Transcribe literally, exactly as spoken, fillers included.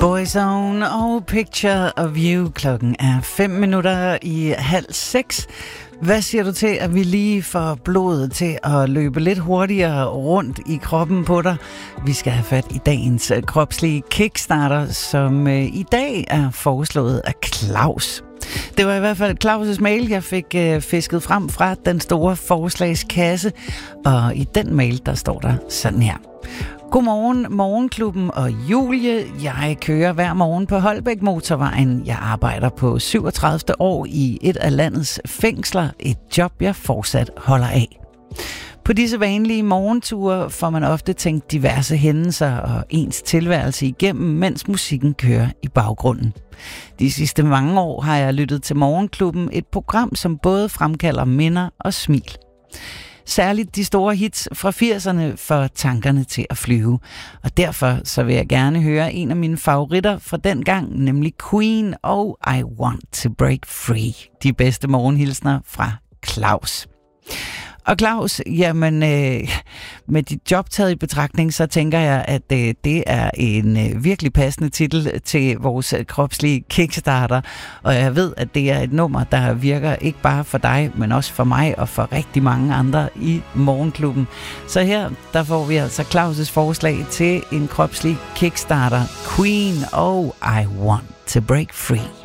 Boyzone og Picture of You. Klokken er fem minutter i halv seks. Hvad siger du til, at vi lige får blodet til at løbe lidt hurtigere rundt i kroppen på dig? Vi skal have fat i dagens kropslige kickstarter, som øh, i dag er foreslået af Claus. Det var i hvert fald Claus' mail, jeg fik øh, fisket frem fra den store forslagskasse. Og i den mail, der står der sådan her. Godmorgen, Morgenklubben og Julie. Jeg kører hver morgen på Holbæk Motorvejen. Jeg arbejder på syvogtredivte år i et af landets fængsler. Et job, jeg fortsat holder af. På disse vanlige morgenture får man ofte tænkt diverse hændelser og ens tilværelse igennem, mens musikken kører i baggrunden. De sidste mange år har jeg lyttet til Morgenklubben, et program, som både fremkalder minder og smil. Særligt de store hits fra firserne får tankerne til at flyve. Og derfor så vil jeg gerne høre en af mine favoritter fra den gang, nemlig Queen og I Want to Break Free. De bedste morgenhilsner fra Claus. Og Claus, jamen øh, med dit job taget i betragtning, så tænker jeg, at øh, det er en øh, virkelig passende titel til vores øh, kropslige kickstarter. Og jeg ved, at det er et nummer, der virker ikke bare for dig, men også for mig og for rigtig mange andre i Morgenklubben. Så her, der får vi altså Claus' forslag til en kropslig kickstarter. Queen og I Want to Break Free.